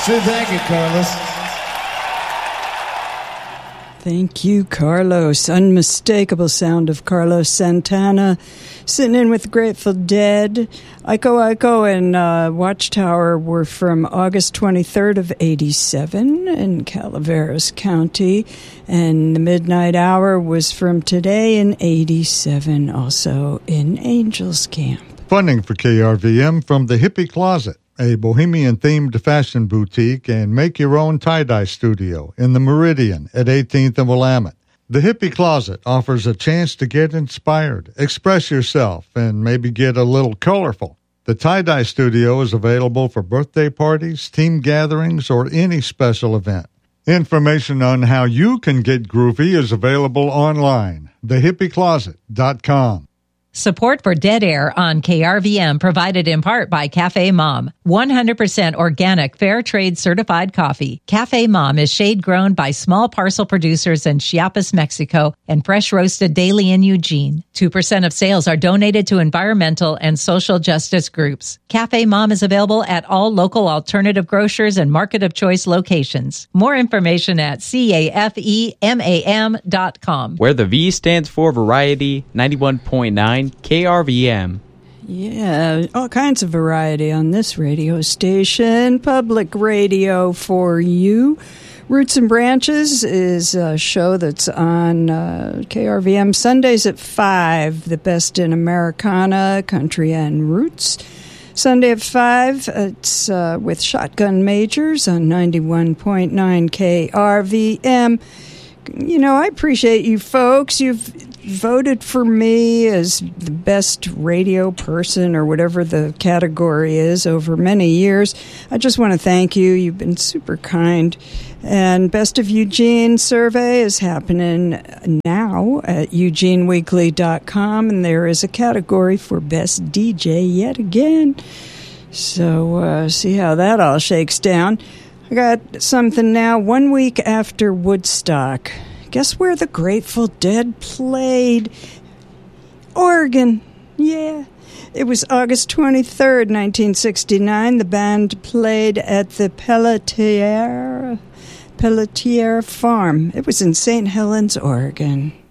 Say thank you, Carlos. Thank you, Carlos. Unmistakable sound of Carlos Santana sitting in with Grateful Dead. Iko and Watchtower were from August 23rd of 87 in Calaveras County. And the Midnight Hour was from today in 87, also in Angels Camp. Funding for KRVM from the Hippie Closet, a bohemian-themed fashion boutique and make-your-own tie-dye studio in the Meridian at 18th and Willamette. The Hippie Closet offers a chance to get inspired, express yourself, and maybe get a little colorful. The tie-dye studio is available for birthday parties, team gatherings, or any special event. Information on how you can get groovy is available online, thehippiecloset.com. Support for Dead Air on KRVM provided in part by Cafe Mom. 100% organic, fair trade certified coffee. Cafe Mom is shade grown by small parcel producers in Chiapas, Mexico, and fresh roasted daily in Eugene. 2% of sales are donated to environmental and social justice groups. Cafe Mom is available at all local alternative grocers and market of choice locations. More information at cafemam.com. Where the V stands for variety, 91.9 KRVM. Yeah, all kinds of variety on this radio station. Public radio for you. Roots and Branches is a show that's on KRVM Sundays at 5. The best in Americana, country, and roots. Sunday at 5, it's with Shotgun Majors on 91.9 KRVM. You know, I appreciate you folks. You've voted for me as the best radio person or whatever the category is over many years. I just want to thank you. You've been super kind. And Best of Eugene survey is happening now at eugeneweekly.com, and there is a category for Best DJ yet again. So see how that all shakes down. I got something now. 1 week after Woodstock, guess where the Grateful Dead played? Oregon. Yeah. It was August 23rd, 1969. The band played at the Pelletier Farm. It was in St. Helens, Oregon.